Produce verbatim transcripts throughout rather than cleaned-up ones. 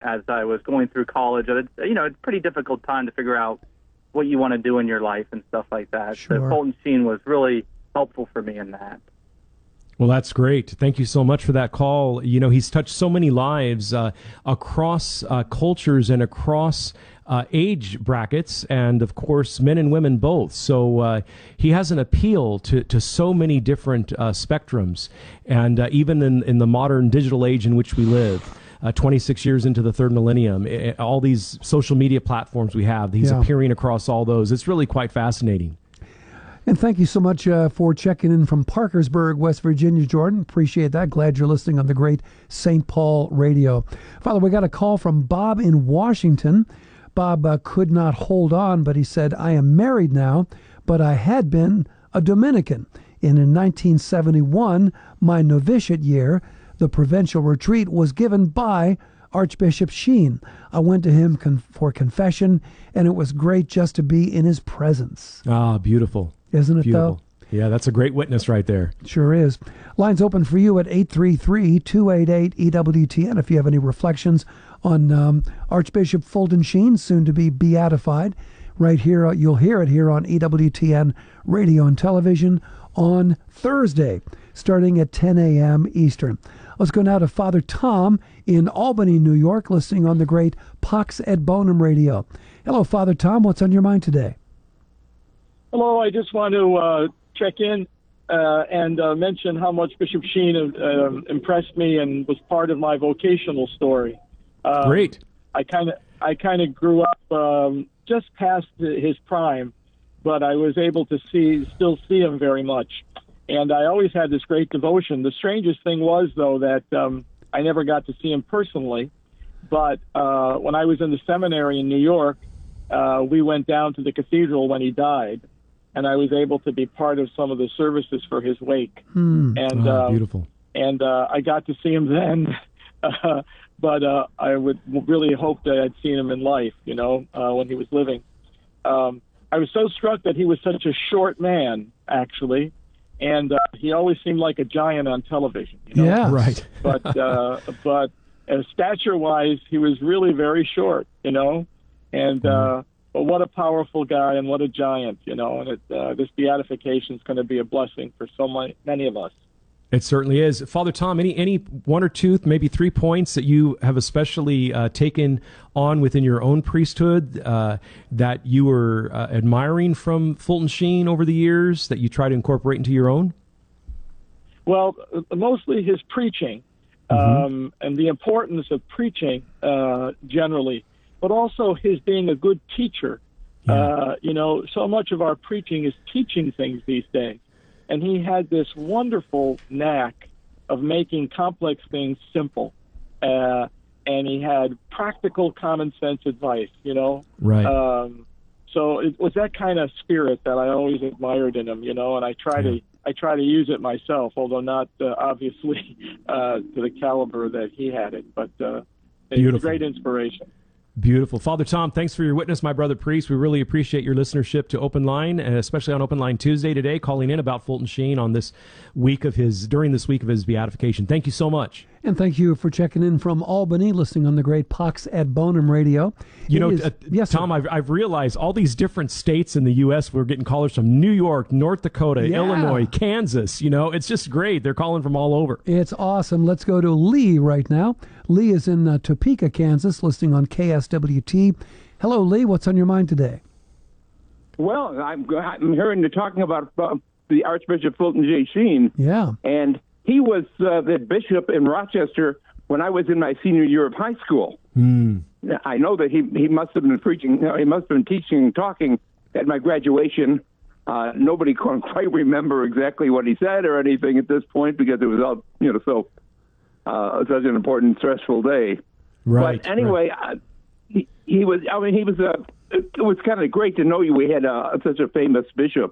as I was going through college. It's, you know, it's a pretty difficult time to figure out what you want to do in your life and stuff like that. Sure. So Fulton Sheen was really helpful for me in that. Well, that's great. Thank you so much for that call. You know, he's touched so many lives uh, across uh, cultures and across uh, age brackets, and of course, men and women both. So uh, he has an appeal to, to so many different uh, spectrums, and uh, even in, in the modern digital age in which we live. Uh, twenty-six years into the third millennium, it, all these social media platforms we have, he's Yeah. appearing across all those. It's really quite fascinating. And thank you so much uh, for checking in from Parkersburg, West Virginia, Jordan. Appreciate that. Glad you're listening on the great Saint Paul Radio. Father, we got a call from Bob in Washington. Bob uh, could not hold on, but he said, I am married now, but I had been a Dominican. And in nineteen seventy-one, my novitiate year, the provincial retreat was given by Archbishop Sheen. I went to him con- for confession, and it was great just to be in his presence. Ah, beautiful. Isn't it, Beautiful. though? Yeah, that's a great witness right there. Sure is. Lines open for you at eight three three, two eight eight, E W T N if you have any reflections on um, Archbishop Fulton Sheen, soon to be beatified. Right here, uh, you'll hear it here on E W T N Radio and Television on Thursday, starting at ten a.m. Eastern. Let's go now to Father Tom in Albany, New York, listening on the great Pax et Bonum Radio. Hello, Father Tom. What's on your mind today? Hello, I just want to uh, check in uh, and uh, mention how much Bishop Sheen uh, impressed me and was part of my vocational story. Um, Great. I kind of I kind of grew up um, just past his prime, but I was able to see still see him very much, and I always had this great devotion. The strangest thing was, though, that um, I never got to see him personally, but uh, when I was in the seminary in New York, uh, we went down to the cathedral when he died. And I was able to be part of some of the services for his wake. Hmm. And Ah, uh, beautiful. And uh, I got to see him then, uh, but uh, I would really hope that I'd seen him in life, you know, uh, when he was living. Um, I was so struck that he was such a short man, actually, and uh, he always seemed like a giant on television. You know? Yeah. Right. But uh, but uh, stature-wise, he was really very short, you know, and. Uh, But what a powerful guy and what a giant, you know, and it, uh, this beatification is going to be a blessing for so many, many of us. It certainly is. Father Tom, any any one or two, maybe three points that you have especially uh, taken on within your own priesthood uh, that you were uh, admiring from Fulton Sheen over the years that you try to incorporate into your own? Well, uh, mostly his preaching Mm-hmm. um, and the importance of preaching uh, generally, but also his being a good teacher. Yeah. Uh, you know, so much of our preaching is teaching things these days. And he had this wonderful knack of making complex things simple. Uh, and he had practical common sense advice, you know. Right. Um, so it was that kind of spirit that I always admired in him, you know, and I try Yeah. to I try to use it myself, although not uh, obviously uh, to the caliber that he had it. But uh, it's a Beautiful. great inspiration. Beautiful. Father Tom, thanks for your witness, my brother priest. We really appreciate your listenership to Open Line, and especially on Open Line Tuesday today, calling in about Fulton Sheen on this week of his, during this week of his beatification. Thank you so much. And thank you for checking in from Albany, listening on the great Pax et Bonum Radio. You It know, is- uh, yes, Tom, sir. I've, I've realized all these different states in the U S, we're getting callers from New York, North Dakota, Yeah. Illinois, Kansas. You know, it's just great. They're calling from all over. It's awesome. Let's go to Lee right now. Lee is in uh, Topeka, Kansas, listening on K S W T. Hello, Lee. What's on your mind today? Well, I'm, I'm hearing you talking about uh, the Archbishop Fulton J. Sheen, Yeah. and he was uh, the bishop in Rochester when I was in my senior year of high school. Mm. I know that he he must have been preaching, no, he must have been teaching and talking at my graduation. Uh, nobody can quite remember exactly what he said or anything at this point because it was all, you know, so uh, such an important, stressful day. Right. But anyway, uh, he, he was, I mean, he was a, it was kind of great to know you. We had a, such a famous bishop.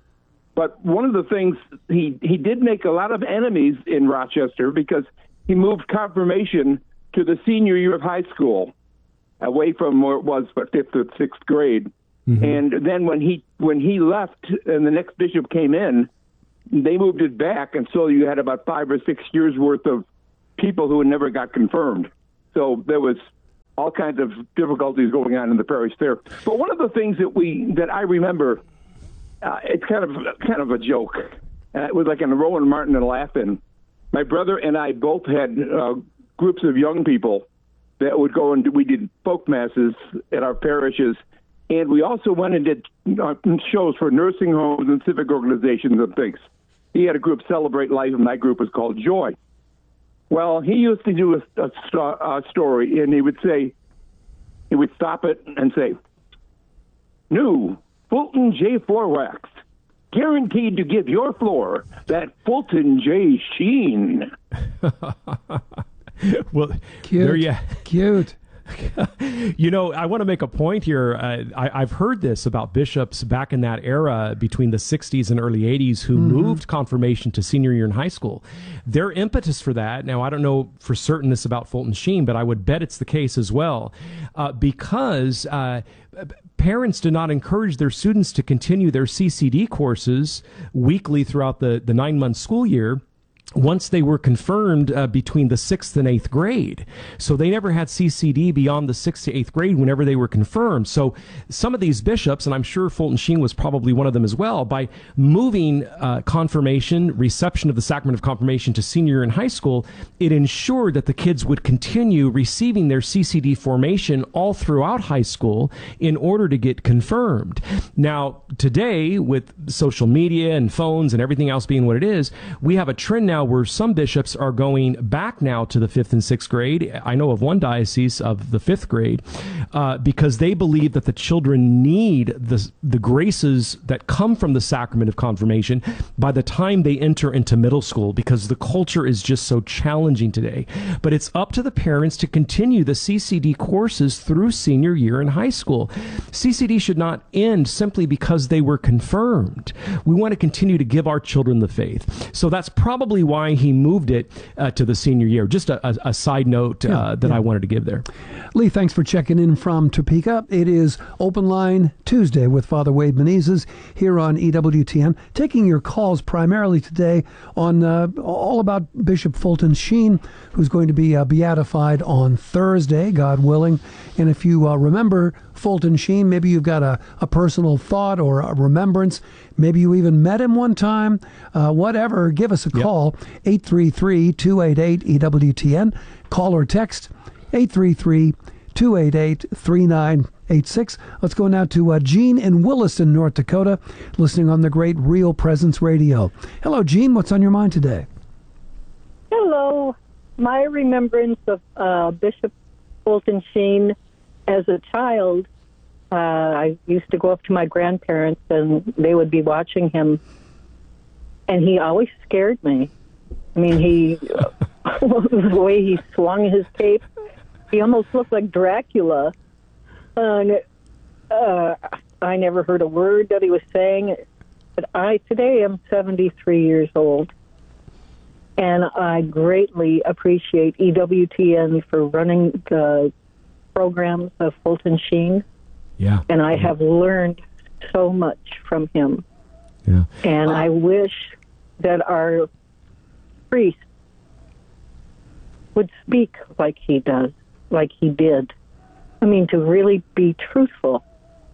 But one of the things, he, he did make a lot of enemies in Rochester because he moved confirmation to the senior year of high school, away from where it was, what, fifth or sixth grade. Mm-hmm. And then when he when he left and the next bishop came in, they moved it back, and so you had about five or six years worth of people who never got confirmed. So there was all kinds of difficulties going on in the parish there. But one of the things that we that I remember, uh, it's kind of kind of a joke. Uh, it was like in Rowan Martin and Laughing. My brother and I both had uh, groups of young people that would go and do, we did folk masses at our parishes, and we also went and did uh, shows for nursing homes and civic organizations and things. He had a group, Celebrate Life, and my group was called Joy. Well, he used to do a, a, a story, and he would say, he would stop it and say, "New Fulton J. Floor Wax, guaranteed to give your floor that Fulton J. sheen." Well, cute. there you Cute. You know, I want to make a point here. Uh, I, I've heard this about bishops back in that era between the sixties and early eighties who mm-hmm. moved confirmation to senior year in high school. Their impetus for that, now I don't know for certain this about Fulton Sheen, but I would bet it's the case as well, uh, because uh, parents did not encourage their students to continue their C C D courses weekly throughout the, the nine-month school year once they were confirmed uh, between the sixth and eighth grade. So they never had C C D beyond the sixth to eighth grade whenever they were confirmed. So some of these bishops, and I'm sure Fulton Sheen was probably one of them as well, by moving uh, confirmation, reception of the sacrament of confirmation to senior year in high school, it ensured that the kids would continue receiving their C C D formation all throughout high school in order to get confirmed. Now, today, with social media and phones and everything else being what it is, we have a trend now where some bishops are going back now to the fifth and sixth grade. I know of one diocese of the fifth grade uh, because they believe that the children need the, the graces that come from the sacrament of confirmation by the time they enter into middle school, because the culture is just so challenging today. But it's up to the parents to continue the C C D courses through senior year in high school. C C D should not end simply because they were confirmed. We want to continue to give our children the faith. So that's probably why he moved it uh, to the senior year. Just a, a, a side note uh, yeah, that yeah. I wanted to give there. Lee, thanks for checking in from Topeka. It is Open Line Tuesday with Father Wade Menezes here on E W T N, taking your calls primarily today on uh, all about Bishop Fulton Sheen, who's going to be uh, beatified on Thursday, God willing. And if you uh, remember Fulton Sheen, maybe you've got a, a personal thought or a remembrance. Maybe you even met him one time. Uh, whatever, give us a call, yep. eight three three, two eight eight, E W T N. Call or text eight three three, two eight eight, three nine eight six. Let's go now to uh, Gene in Williston, North Dakota, listening on the great Real Presence Radio. Hello, Gene. What's on your mind today? Hello. My remembrance of uh, Bishop Fulton Sheen as a child, uh, I used to go up to my grandparents and they would be watching him, and he always scared me. I mean, he, the way he swung his cape, he almost looked like Dracula. And uh, I never heard a word that he was saying. But I today am seventy-three years old, and I greatly appreciate E W T N for running the programs of Fulton Sheen. Yeah. And I have learned so much from him. Yeah. And uh, I wish that our priests would speak like he does, like he did. I mean, to really be truthful.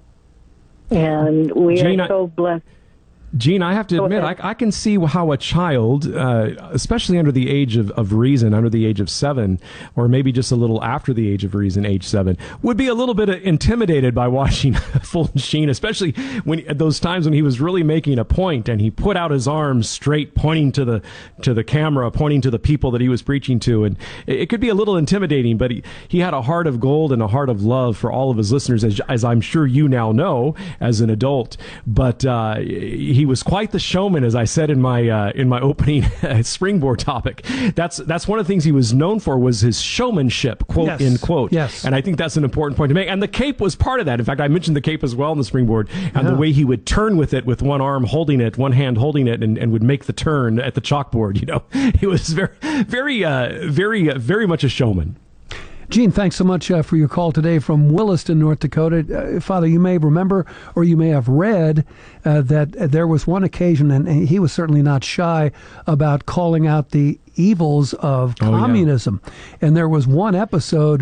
And we Gene, are so blessed. Gene, I have to admit, I, I can see how a child, uh, especially under the age of, of reason, under the age of seven, or maybe just a little after the age of reason, age seven, would be a little bit intimidated by watching Fulton Sheen, especially when at those times when he was really making a point and he put out his arms straight, pointing to the to the camera, pointing to the people that he was preaching to, and it, it could be a little intimidating. But he, he had a heart of gold and a heart of love for all of his listeners, as, as I'm sure you now know as an adult. But uh, he He was quite the showman, as I said in my uh, in my opening springboard topic. That's that's one of the things he was known for, was his showmanship, quote, yes. end quote. Yes. And I think that's an important point to make. And the cape was part of that. In fact, I mentioned the cape as well in the springboard, and yeah. the way he would turn with it, with one arm holding it, one hand holding it, and, and would make the turn at the chalkboard. You know, he was very, very, uh, very, uh, very much a showman. Gene, thanks so much uh, for your call today from Williston, North Dakota. Uh, Father, you may remember or you may have read uh, that uh, there was one occasion, and he was certainly not shy about calling out the evils of oh, communism. Yeah. And there was one episode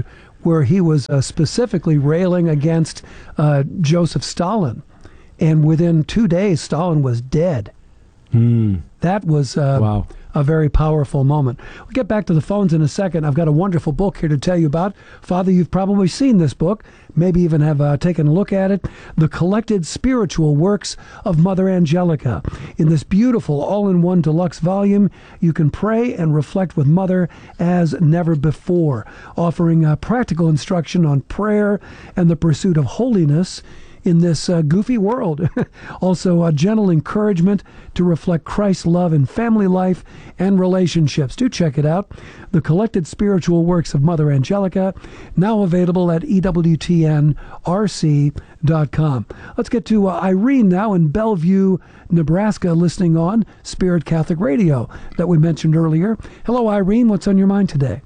where he was uh, specifically railing against uh, Joseph Stalin. And within two days, Stalin was dead. Hmm. That was uh, Wow. a very powerful moment. We'll get back to the phones in a second. I've got a wonderful book here to tell you about. Father, you've probably seen this book, maybe even have uh, taken a look at it. The Collected Spiritual Works of Mother Angelica. In this beautiful all-in-one deluxe volume, you can pray and reflect with Mother as never before, offering uh, practical instruction on prayer and the pursuit of holiness in this uh, goofy world. Also, a gentle encouragement to reflect Christ's love in family life and relationships. Do check it out. The Collected Spiritual Works of Mother Angelica, now available at E W T N R C dot com. Let's get to uh, Irene now in Bellevue, Nebraska, listening on Spirit Catholic Radio that we mentioned earlier. Hello, Irene. What's on your mind today?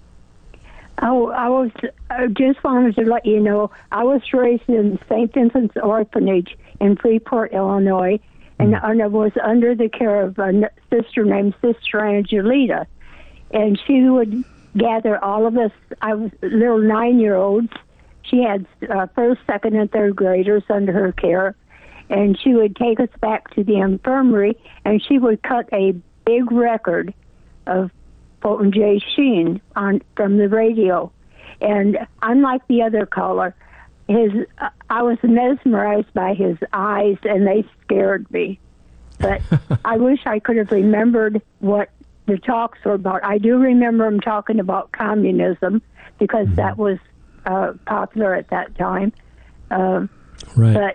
Oh, I was I just wanted to let you know I was raised in Saint Vincent's Orphanage in Freeport, Illinois, and, mm. and I was under the care of a sister named Sister Angelita, and she would gather all of us. I was little nine-year-olds. She had uh, first, second, and third graders under her care, and she would take us back to the infirmary, and she would cut a big record of Fulton J. Sheen on from the radio, and unlike the other caller, his uh, I was mesmerized by his eyes, and they scared me. But I wish I could have remembered what the talks were about. I do remember him talking about communism because mm-hmm. that was uh, popular at that time. Uh, right. But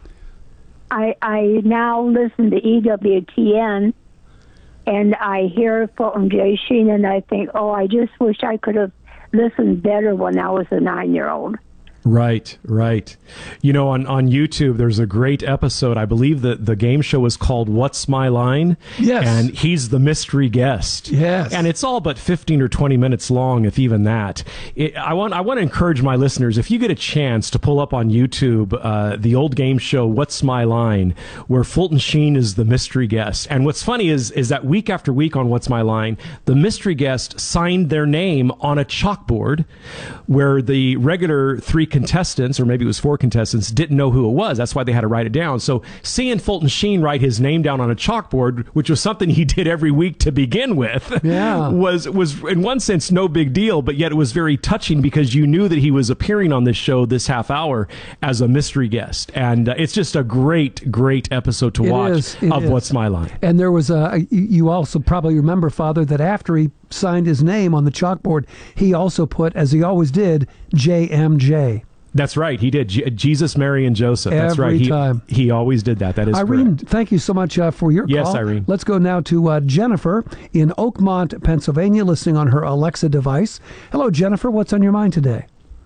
I I now listen to E W T N. And I hear Fulton J. Sheen, and I think, oh, I just wish I could have listened better when I was a nine-year-old. Right, right. You know, on, on YouTube, there's a great episode. I believe that the game show is called What's My Line? Yes. And he's the mystery guest. Yes. And it's all but fifteen or twenty minutes long, if even that. It, I want I want to encourage my listeners, if you get a chance to pull up on YouTube uh, the old game show What's My Line, where Fulton Sheen is the mystery guest. And what's funny is, is that week after week on What's My Line, the mystery guest signed their name on a chalkboard where the regular three contestants, or maybe it was four contestants, didn't know who it was. That's why they had to write it down. So seeing Fulton Sheen write his name down on a chalkboard, which was something he did every week to begin with, yeah. was was in one sense no big deal, but yet it was very touching because you knew that he was appearing on this show this half hour as a mystery guest. And uh, it's just a great, great episode to It watch is, it of is. What's My Line. And there was a, you also probably remember, Father, that after he signed his name on the chalkboard, he also put, as he always did, J M J. That's right. He did. J- Jesus, Mary, and Joseph. That's Every right. He, time. he always did that. That is Irene, correct. thank you so much uh, for your Yes, call. Irene. Let's go now to uh, Jennifer in Oakmont, Pennsylvania, listening on her Alexa device. Hello, Jennifer. What's on your mind today?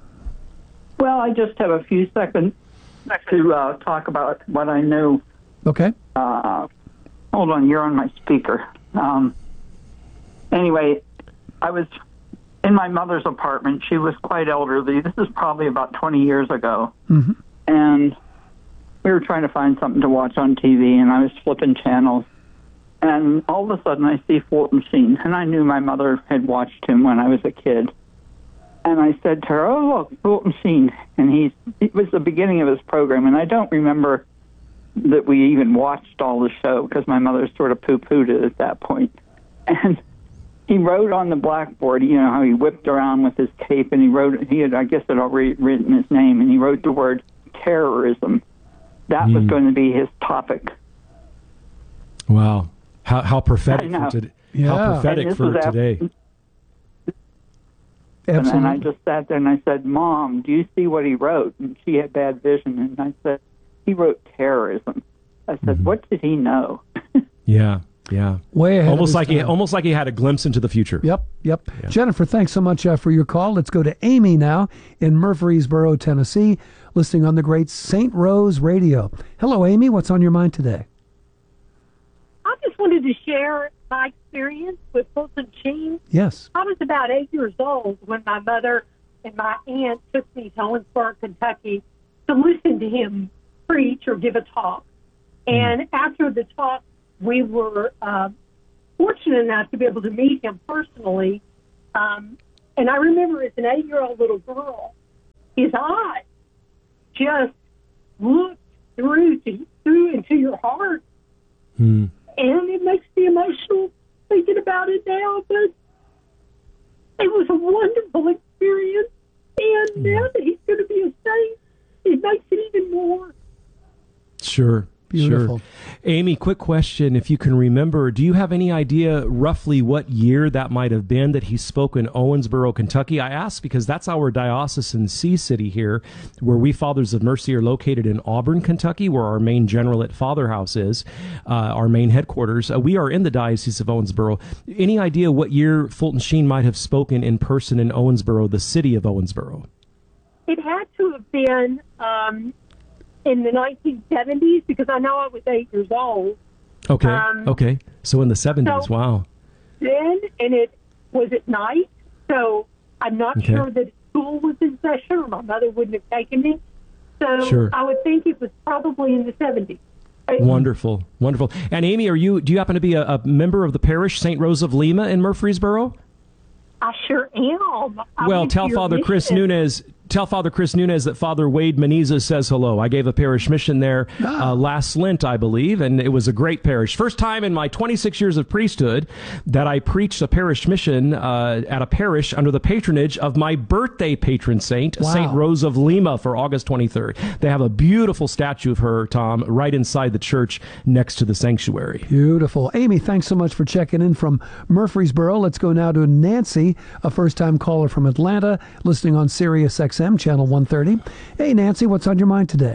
Well, I just have a few seconds to uh, talk about what I knew. Okay. Uh, hold on, you're on my speaker. Um, anyway, I was in my mother's apartment. She was quite elderly. This is probably about twenty years ago. Mm-hmm. And we were trying to find something to watch on T V, and I was flipping channels. And all of a sudden, I see Fulton Sheen, and I knew my mother had watched him when I was a kid. And I said to her, oh, look, Fulton Sheen. And he's, it was the beginning of his program, and I don't remember that we even watched all the show because my mother sort of poo-pooed it at that point. And he wrote on the blackboard, you know, how he whipped around with his tape, and he wrote, he had, I guess, had already written his name, and he wrote the word terrorism. That mm. was going to be his topic. Wow. How, how prophetic for today. Yeah. How prophetic for today. After, Absolutely. And I just sat there and I said, Mom, do you see what he wrote? And she had bad vision. And I said, he wrote terrorism. I said, mm-hmm. What did he know? Yeah, yeah. Way ahead almost of like his he time. almost like he had a glimpse into the future. Yep, yep. Yeah. Jennifer, thanks so much uh, for your call. Let's go to Amy now in Murfreesboro, Tennessee, listening on the great Saint Rose Radio. Hello, Amy. What's on your mind today? I just wanted to share my experience with Fulton Sheen. Yes. I was about eight years old when my mother and my aunt took me to Owensboro, Kentucky to listen to him preach or give a talk. And after the talk, we were uh, fortunate enough to be able to meet him personally. Um, And I remember as an eight-year-old little girl, his eyes just looked through to, through into your heart. Hmm. And it makes me emotional thinking about it now, but it was a wonderful experience. And now that he's going to be a saint, it makes it even more. Sure. Beautiful. Sure. Amy, quick question. If you can remember, do you have any idea roughly what year that might have been that he spoke in Owensboro, Kentucky? I ask because that's our diocesan sea city here, where we Fathers of Mercy are located in Auburn, Kentucky, where our main generalate Father House is, uh, our main headquarters. Uh, we are in the Diocese of Owensboro. Any idea what year Fulton Sheen might have spoken in person in Owensboro, the city of Owensboro? It had to have been um, in the nineteen seventies, because I know I was eight years old. Okay. Um, okay. So in the seventies. so Wow. Then, and it was at night, so I'm not Okay. sure that school was in session, or my mother wouldn't have taken me. So Sure. I would think it was probably in the seventies. Wonderful. Wonderful. And Amy, are you, do you happen to be a, a member of the parish Saint Rose of Lima in Murfreesboro? I sure am. I Well, went to tell your Father Chris mission. Nunez. Tell Father Chris Nunez that Father Wade Menezes says hello. I gave a parish mission there uh, last Lent, I believe, and it was a great parish. First time in my twenty-six years of priesthood that I preached a parish mission uh, at a parish under the patronage of my birthday patron saint, Wow. Saint Rose of Lima, for August twenty-third. They have a beautiful statue of her, Tom, right inside the church next to the sanctuary. Beautiful. Amy, thanks so much for checking in from Murfreesboro. Let's go now to Nancy, a first-time caller from Atlanta, listening on Sirius X M, channel one thirty. Hey, Nancy, what's on your mind today?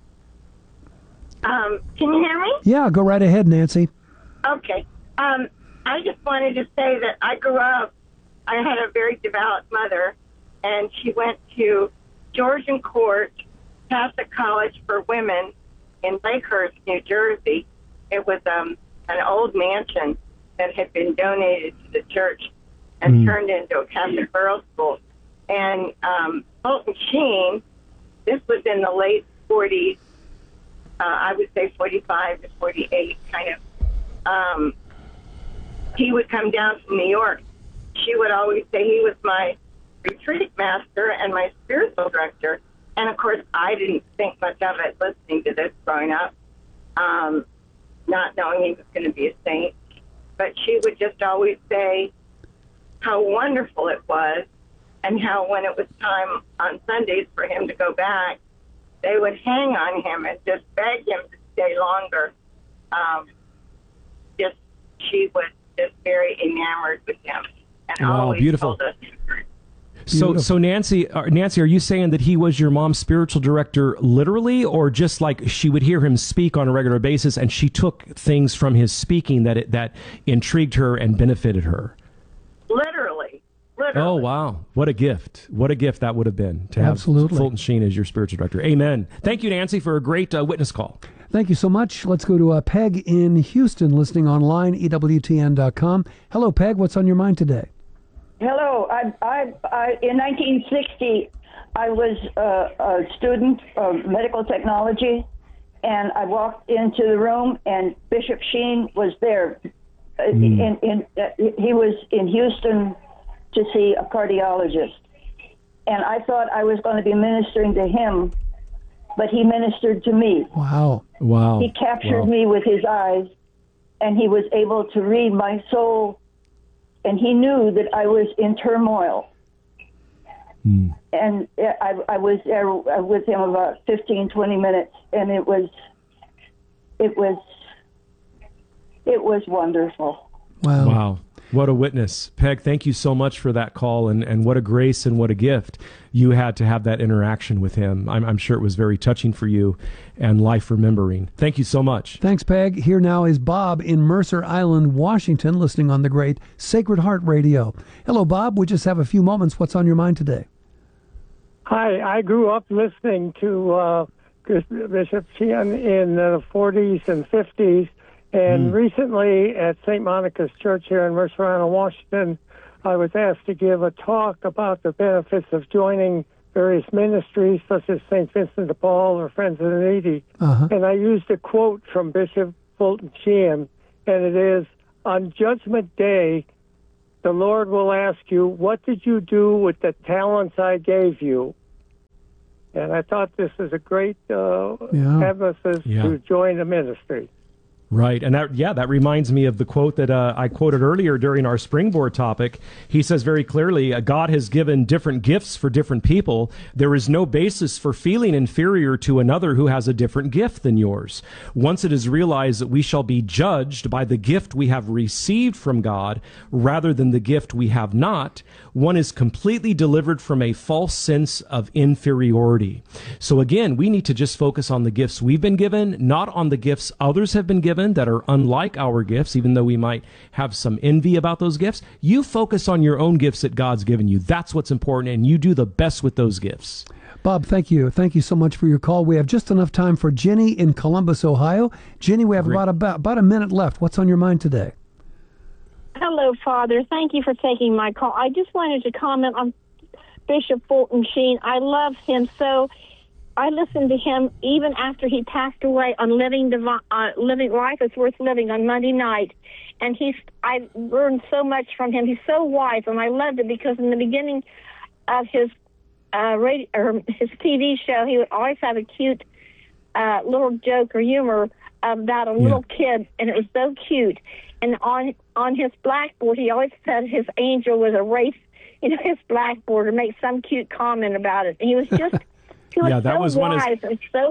Um, can you hear me? Yeah, go right ahead, Nancy. Okay. Um, I just wanted to say that I grew up, I had a very devout mother, and she went to Georgian Court Catholic College for Women in Lakehurst, New Jersey. It was um, an old mansion that had been donated to the church and Mm. turned into a Catholic girls' school. And um, Fulton Sheen, this was in the late forties, uh, I would say forty-five to forty-eight, kind of. Um, he would come down from New York. She would always say he was my retreat master and my spiritual director. And, of course, I didn't think much of it listening to this growing up, um, not knowing he was going to be a saint. But she would just always say how wonderful it was, and how when it was time on Sundays for him to go back, they would hang on him and just beg him to stay longer. Um, just she was just very enamored with him, and Wow, always beautiful. told us. So, so Nancy, uh, Nancy, are you saying that he was your mom's spiritual director literally, or just like she would hear him speak on a regular basis, and she took things from his speaking that it, that intrigued her and benefited her? Literally, literally. Oh, wow. What a gift. What a gift that would have been to have Absolutely. Fulton Sheen as your spiritual director. Amen. Thank you, Nancy, for a great uh, witness call. Thank you so much. Let's go to uh, Peg in Houston, listening online, E W T N dot com. Hello, Peg. What's on your mind today? Hello. I, I, I, in nineteen sixty, I was uh, a student of medical technology, and I walked into the room, and Bishop Sheen was there. Mm. In, in, uh, he was in Houston to see a cardiologist, and I thought I was going to be ministering to him, but he ministered to me. Wow. Wow. He captured wow. me with his eyes, and he was able to read my soul, and he knew that I was in turmoil. Mm. And I, I was there with him about fifteen, twenty minutes, and it was, it was, it was wonderful. Wow. Wow. What a witness. Peg, thank you so much for that call, and, and what a grace and what a gift you had to have that interaction with him. I'm, I'm sure it was very touching for you and life-remembering. Thank you so much. Thanks, Peg. Here now is Bob in Mercer Island, Washington, listening on the great Sacred Heart Radio. Hello, Bob. We just have a few moments. What's on your mind today? Hi. I grew up listening to uh, Bishop Sheen in the forties and fifties. And mm. recently at Saint Monica's Church here in Mercer Island, Washington, I was asked to give a talk about the benefits of joining various ministries such as Saint Vincent de Paul or Friends of the Needy. Uh-huh. And I used a quote from Bishop Fulton Sheen, and it is, "On Judgment Day, the Lord will ask you, what did you do with the talents I gave you? And I thought this is a great uh, Yeah. emphasis Yeah. to join the ministry. Right. And that, yeah, that reminds me of the quote that uh, I quoted earlier during our springboard topic. He says very clearly, uh, God has given different gifts for different people. There is no basis for feeling inferior to another who has a different gift than yours. Once it is realized that we shall be judged by the gift we have received from God rather than the gift we have not, one is completely delivered from a false sense of inferiority. So again, we need to just focus on the gifts we've been given, not on the gifts others have been given that are unlike our gifts, even though we might have some envy about those gifts. You focus on your own gifts that God's given you. That's what's important, and you do the best with those gifts. Bob, thank you. Thank you so much for your call. We have just enough time for Jenny in Columbus, Ohio. Jenny, we have Great. about, about about a minute left. What's on your mind today? Hello, Father. Thank you for taking my call. I just wanted to comment on Bishop Fulton Sheen. I love him so. I listened to him even after he passed away on Living Divi- uh, Living Life is Worth Living on Monday night, and he's I learned so much from him. He's so wise, and I loved it because in the beginning of his uh, radio or his T V show, he would always have a cute uh, little joke or humor about a little kid, and it was so cute. And on on his blackboard, he always said his angel would erase, you know, his blackboard or make some cute comment about it. And he was just. He was Yeah, that so was one of wise and so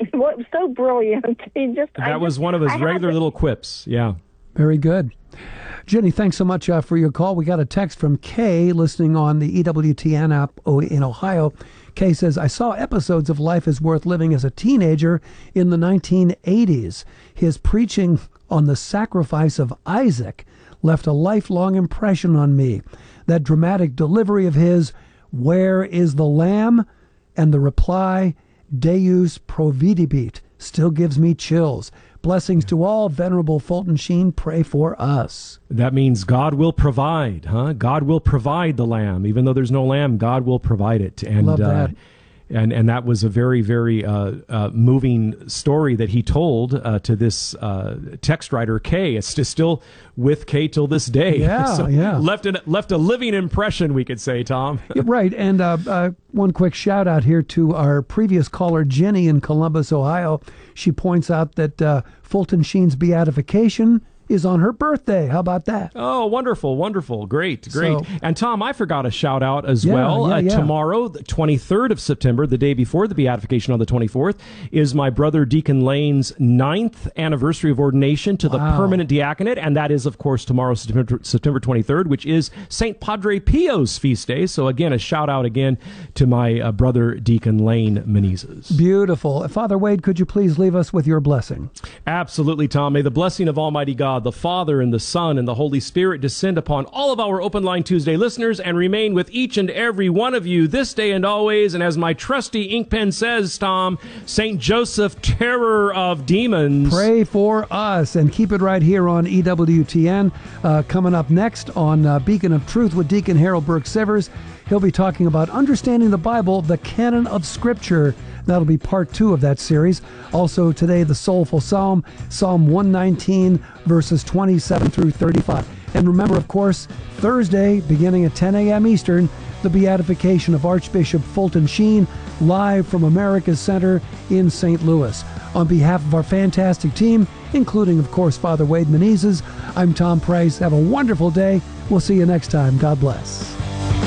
so brilliant. He just I That was just- one of his I had regular to- little quips. Yeah. Very good. Jenny, thanks so much uh, for your call. We got a text from Kay listening on the E W T N app oh, in Ohio. Kay says, I saw episodes of Life is Worth Living as a teenager in the nineteen eighties. His preaching on the sacrifice of Isaac left a lifelong impression on me. That dramatic delivery of his, where is the lamb? And the reply, Deus providebit, still gives me chills. Blessings to all. Venerable Fulton Sheen, pray for us. That means God will provide, huh? God will provide the lamb. Even though there's no lamb, God will provide it. And, Love that. Uh, and, and that was a very, very uh, uh, moving story that he told uh, to this uh, text writer, Kay. It's just still with Kay till this day. Yeah, so yeah. Left, an, left a living impression, we could say, Tom. Yeah, right. And uh, uh, one quick shout out here to our previous caller, Jenny in Columbus, Ohio. She points out that uh, Fulton Sheen's beatification is on her birthday. How about that? Oh, wonderful, wonderful. Great, great. So- and Tom, I forgot a shout out as Yeah, well. yeah, uh, yeah. Tomorrow, the twenty-third of September, the day before the beatification on the twenty-fourth, is my brother Deacon Lane's ninth anniversary of ordination to the Wow. permanent diaconate. And that is, of course, tomorrow, September, September twenty-third, which is Saint Padre Pio's feast day. So again, a shout out again to my uh, brother Deacon Lane Menezes. Beautiful. Father Wade, could you please leave us with your blessing? Absolutely, Tom. May the blessing of Almighty God, the Father, and the Son, and the Holy Spirit descend upon all of our Open Line Tuesday listeners and remain with each and every one of you this day and always. And as my trusty ink pen says, Tom, Saint Joseph, terror of demons. Pray for us and keep it right here on E W T N. Uh, coming up next on uh, Beacon of Truth with Deacon Harold Burke-Sivers. He'll be talking about understanding the Bible, the canon of Scripture. That'll be part two of that series. Also today, the Soulful Psalm, Psalm one nineteen, verses twenty-seven through thirty-five. And remember, of course, Thursday, beginning at ten a.m. Eastern, the beatification of Archbishop Fulton Sheen, live from America's Center in Saint Louis. On behalf of our fantastic team, including, of course, Father Wade Menezes, I'm Tom Price. Have a wonderful day. We'll see you next time. God bless.